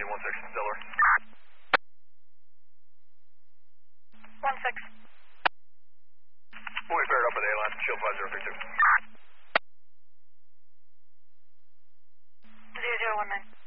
Union 16, Delaware. 16. We'll be paired up with A-line, shield 5032. 0019.